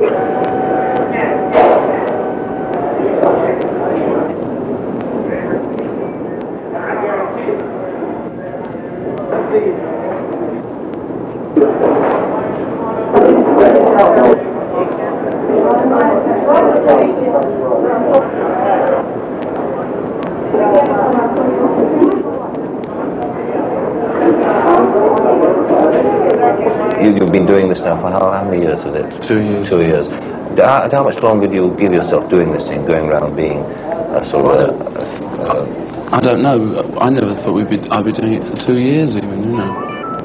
You've been doing this now for how many years is it? 2 years. 2 years. How much longer do you give yourself doing this thing, going around being a sort of I don't know. I never thought I'd be doing it for 2 years even, you know.